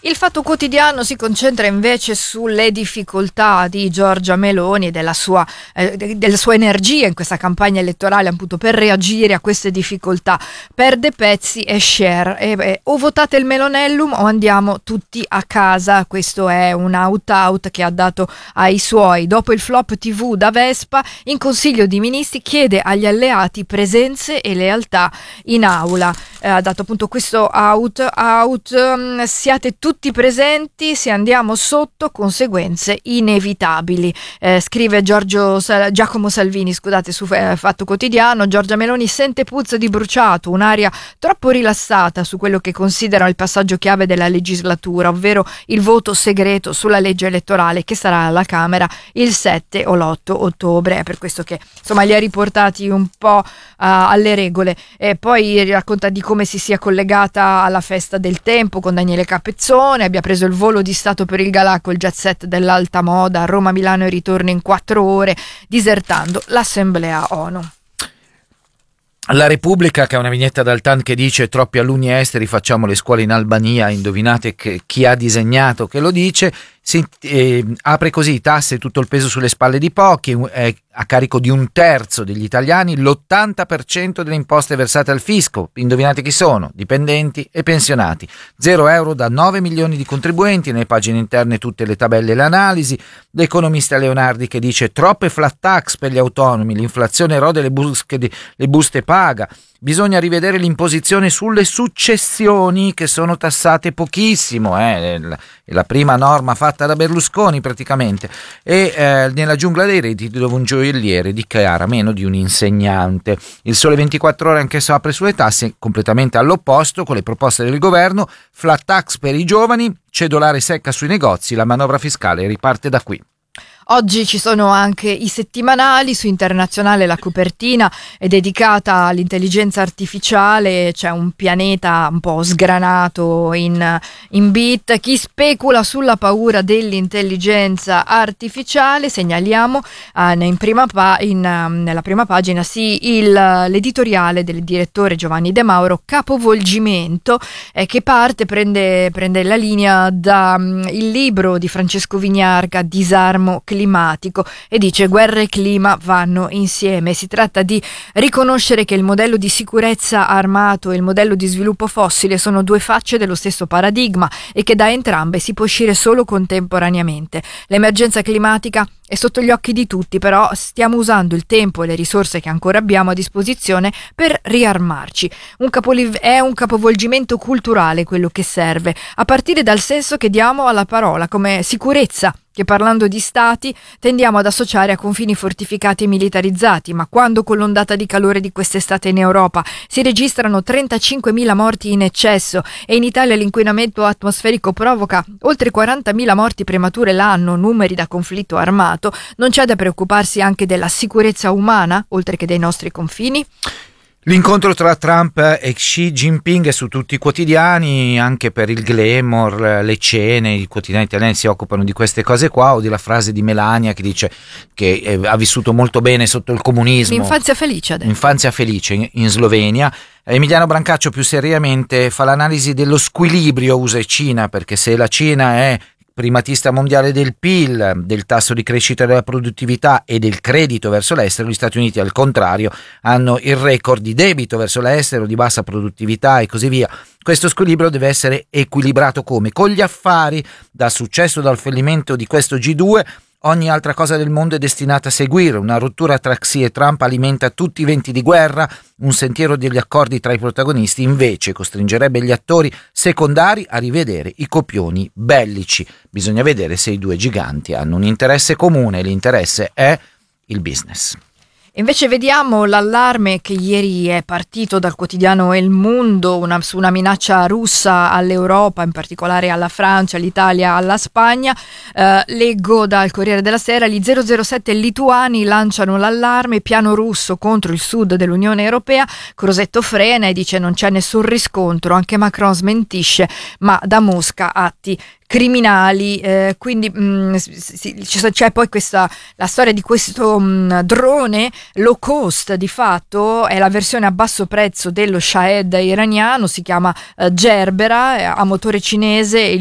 Il Fatto Quotidiano si concentra invece sulle difficoltà di Giorgia Meloni e della sua energia in questa campagna elettorale, appunto per reagire a queste difficoltà. Perde pezzi e share. O votate il Melonellum o andiamo tutti a casa. Questo è un out che ha dato ai suoi. Dopo il flop TV da Vespa, in Consiglio di Ministri chiede agli alleati presenze e lealtà in aula. Ha dato appunto questo out, siate tutti presenti, se andiamo sotto conseguenze inevitabili, scrive Giacomo Salvini su Fatto Quotidiano. Giorgia Meloni sente puzza di bruciato, un'aria troppo rilassata su quello che considera il passaggio chiave della legislatura, ovvero il voto segreto sulla legge elettorale che sarà alla Camera il 7 o l'8 ottobre. È per questo che insomma li ha riportati un po' alle regole, e poi racconta di come si sia collegata alla festa del tempo con Daniele Capezzone, abbia preso il volo di Stato per il Galà col jet set dell'alta moda, Roma, Milano e ritorno in 4 ore, disertando l'Assemblea ONU. La Repubblica, che è una vignetta dal TAN che dice troppi alunni esteri, facciamo le scuole in Albania, indovinate chi ha disegnato che lo dice. Apre così: tasse, tutto il peso sulle spalle di pochi, è a carico di un terzo degli italiani l'80% delle imposte versate al fisco. Indovinate chi sono? Dipendenti e pensionati. 0 euro da 9 milioni di contribuenti, nelle pagine interne tutte le tabelle e le analisi. L'economista Leonardi che dice troppe flat tax per gli autonomi, l'inflazione erode le buste paga. Bisogna rivedere l'imposizione sulle successioni che sono tassate pochissimo, è la prima norma fatta da Berlusconi praticamente, e nella giungla dei redditi dove un gioielliere dichiara meno di un insegnante. Il Sole 24 Ore anch'esso apre sulle tasse completamente all'opposto con le proposte del governo: flat tax per i giovani, cedolare secca sui negozi, la manovra fiscale riparte da qui. Oggi ci sono anche i settimanali. Su Internazionale la copertina è dedicata all'intelligenza artificiale, c'è un pianeta un po' sgranato in bit. Chi specula sulla paura dell'intelligenza artificiale, segnaliamo nella prima pagina l'editoriale del direttore Giovanni De Mauro, Capovolgimento, che prende la linea da il libro di Francesco Vignarca, Disarmo climatico, e dice: guerra e clima vanno insieme. Si tratta di riconoscere che il modello di sicurezza armato e il modello di sviluppo fossile sono due facce dello stesso paradigma e che da entrambe si può uscire solo contemporaneamente. L'emergenza climatica è sotto gli occhi di tutti, però stiamo usando il tempo e le risorse che ancora abbiamo a disposizione per riarmarci. È un capovolgimento culturale quello che serve, a partire dal senso che diamo alla parola, come sicurezza, che parlando di stati tendiamo ad associare a confini fortificati e militarizzati, ma quando con l'ondata di calore di quest'estate in Europa si registrano 35.000 morti in eccesso e in Italia l'inquinamento atmosferico provoca oltre 40.000 morti premature l'anno, numeri da conflitto armato, non c'è da preoccuparsi anche della sicurezza umana, oltre che dei nostri confini? L'incontro tra Trump e Xi Jinping è su tutti i quotidiani, anche per il glamour, le cene. I quotidiani italiani si occupano di queste cose qua, o della frase di Melania che dice che ha vissuto molto bene sotto il comunismo. L'infanzia felice adesso. L'infanzia felice in Slovenia. Emiliano Brancaccio più seriamente fa l'analisi dello squilibrio USA e Cina, perché se la Cina è primatista mondiale del PIL, del tasso di crescita della produttività e del credito verso l'estero, gli Stati Uniti al contrario hanno il record di debito verso l'estero, di bassa produttività e così via. Questo squilibrio deve essere equilibrato come? Con gli affari. Dal successo, dal fallimento di questo G2, ogni altra cosa del mondo è destinata a seguire. Una rottura tra Xi e Trump alimenta tutti i venti di guerra. Un sentiero degli accordi tra i protagonisti invece costringerebbe gli attori secondari a rivedere i copioni bellici. Bisogna vedere se i due giganti hanno un interesse comune. L'interesse è il business. Invece vediamo l'allarme che ieri è partito dal quotidiano El Mundo su una minaccia russa all'Europa, in particolare alla Francia, all'Italia, alla Spagna. Leggo dal Corriere della Sera: gli 007 lituani lanciano l'allarme, piano russo contro il sud dell'Unione Europea. Crosetto frena e dice non c'è nessun riscontro, anche Macron smentisce, ma da Mosca atti criminali, quindi c'è poi la storia di questo drone low cost. Di fatto è la versione a basso prezzo dello Shahed iraniano, si chiama Gerbera, a motore cinese.